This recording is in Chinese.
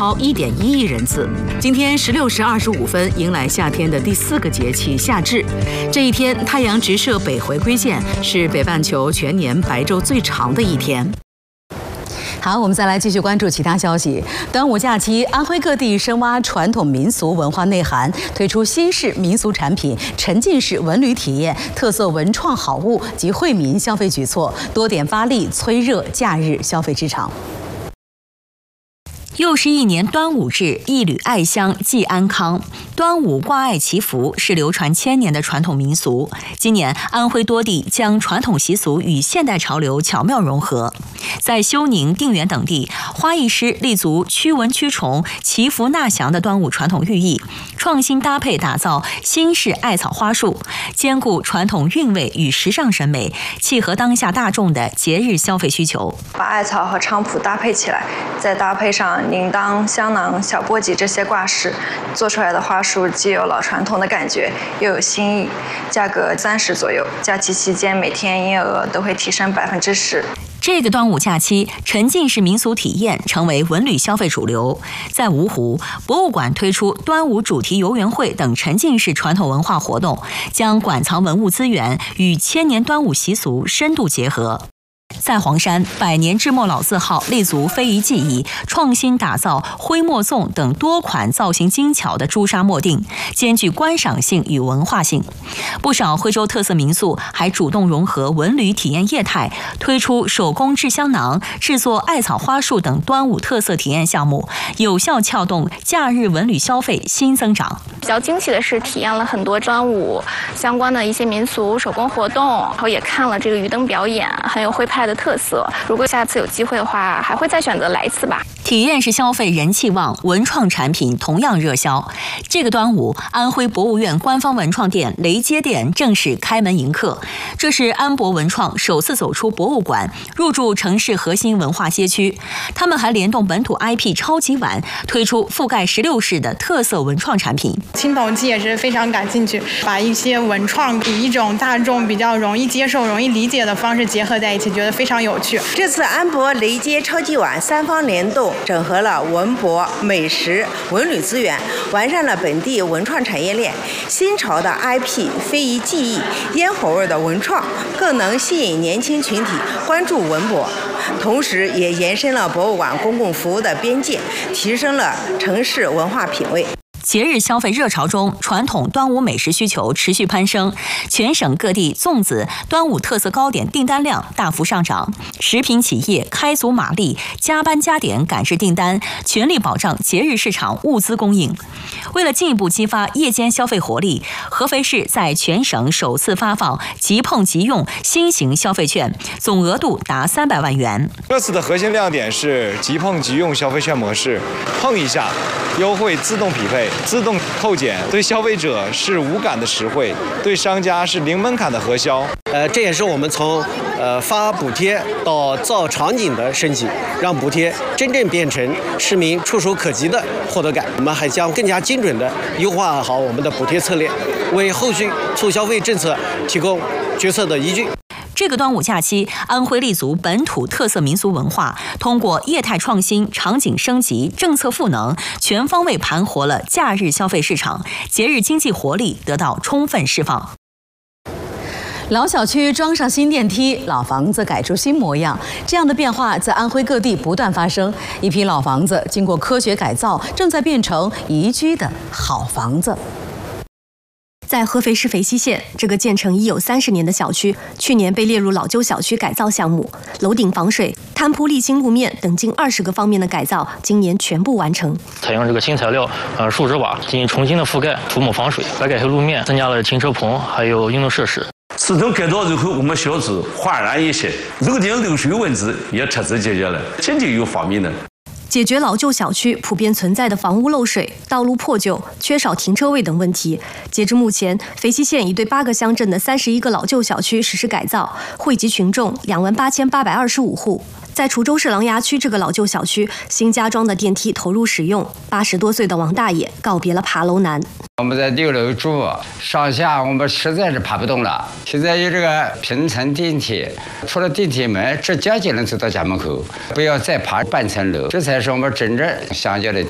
超1.1亿人次。今天16时25分，迎来夏天的第4个节气夏至。这一天，太阳直射北回归线，是北半球全年白昼最长的一天。好，我们再来继续关注其他消息。端午假期，安徽各地深挖传统民俗文化内涵，推出新式民俗产品、沉浸式文旅体验、特色文创好物及惠民消费举措，多点发力，催热假日消费市场。又是一年端午至，一缕艾香寄安康。端午挂艾祈福是流传1000年的传统民俗。今年，安徽多地将传统习俗与现代潮流巧妙融合。在休宁、定远等地，花艺师立足驱蚊驱虫、祈福纳祥的端午传统寓意，创新搭配打造新式艾草花束，兼顾传统韵味与时尚审美，契合当下大众的节日消费需求。 把艾草和菖蒲搭配起来，再搭配上铃铛、香囊、小簸箕这些挂饰，做出来的花束既有老传统的感觉，又有新意。价格30左右，假期期间每天营业额都会提升10%。 这个端午假期，沉浸式民俗体验成为文旅消费主流。在芜湖，博物馆推出端午主题游园会等沉浸式传统文化活动，将馆藏文物资源与1000年端午习俗深度结合。在黄山，100年制墨老字号立足非遗技艺，创新打造徽墨粽等多款造型精巧的朱砂墨锭，兼具观赏性与文化性。不少徽州特色民宿还主动融合文旅体验业态，推出手工制香囊、制作艾草花束等端午特色体验项目，有效撬动假日文旅消费新增长。 比较惊喜的是，体验了很多端午相关的一些民俗手工活动，然后也看了这个鱼灯表演，很有徽派的特色。如果下次有机会的话，还会再选择来一次吧。 体验式消费人气旺，文创产品同样热销。这个端午，安徽博物院官方文创店雷街店正式开门迎客。这是安博文创首次走出博物馆，入驻城市核心文化街区。他们还联动本土 IP 超级碗，推出覆盖16市的特色文创产品。 青铜器也是非常感兴趣，把一些文创以一种大众比较容易接受、容易理解的方式结合在一起，觉得非常有趣。 这次安博雷街超级碗3方联动，整合了文博、美食、文旅资源，完善了本地文创产业链。新潮的 IP、非遗技艺、烟火味的文创，更能吸引年轻群体关注文博，同时也延伸了博物馆公共服务的边界，提升了城市文化品味。 节日消费热潮中，传统端午美食需求持续攀升，全省各地粽子、端午特色糕点订单量大幅上涨，食品企业开足马力，加班加点赶制订单，全力保障节日市场物资供应。为了进一步激发夜间消费活力，合肥市在全省首次发放即碰即用新型消费券，总额度达300万元。 这次的核心亮点是即碰即用消费券模式，碰一下，优惠自动匹配。自动扣减，对消费者是无感的实惠，对商家是零门槛的核销。 这也是我们从发补贴到造场景的升级，让补贴真正变成市民触手可及的获得感。我们还将更加精准地优化好我们的补贴策略，为后续促消费政策提供决策的依据。 这个端午假期，安徽立足本土特色民俗文化，通过业态创新、场景升级、政策赋能，全方位盘活了假日消费市场，节日经济活力得到充分释放。老小区装上新电梯，老房子改出新模样，这样的变化在安徽各地不断发生。一批老房子经过科学改造，正在变成宜居的好房子。 在合肥市肥西县，这个建成已有30年的小区，去年被列入老旧小区改造项目，楼顶防水、摊铺沥青路面等近20个方面的改造，今年全部完成。 采用这个新材料，树脂瓦进行重新的覆盖，涂抹防水，改改路面，增加了停车棚，还有运动设施。 自从改造之后，我们小区焕然一新，楼顶漏水问题也彻底解决了，经济有方面的。 解决老旧小区普遍存在的房屋漏水、道路破旧、缺少停车位等问题。截至目前，肥西县已对8个乡镇的31个老旧小区实施改造，惠及群众28825户。在滁州市琅琊区这个老旧小区，新加装的电梯投入使用，80多岁的王大爷告别了爬楼难。 我们在6楼住，上下我们实在是爬不动了。现在有这个平层电梯，出了电梯门，直接就能走到家门口，不要再爬半层楼，这才是我们真正想要的。